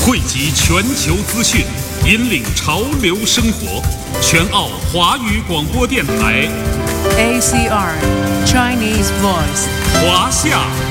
汇集全球资讯，引领潮流生活。全澳华语广播电台 ACR Chinese Voice 华夏